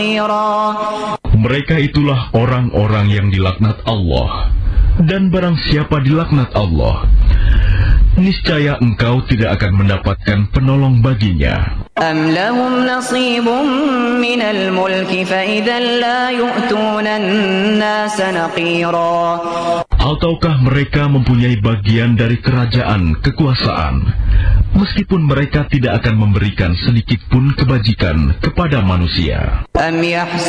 Mereka itulah orang-orang yang dilaknat Allah. Dan barang siapa dilaknat Allah, niscaya engkau tidak akan mendapatkan penolong baginya. Am lahum nasibun minal mulki fa idzan la yu'tuna an-nasa naqira. Ataukah mereka mempunyai bagian dari kerajaan, kekuasaan, meskipun mereka tidak akan memberikan sedikit pun kebajikan kepada manusia. Am